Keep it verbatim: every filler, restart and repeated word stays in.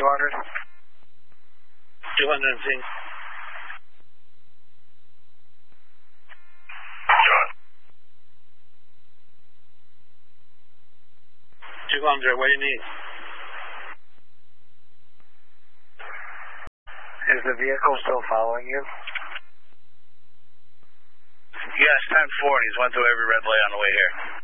two hundred. two hundred, see. two hundred, what do you need? Is the vehicle still following you? Yes, ten forty. He's went through every red light on the way here.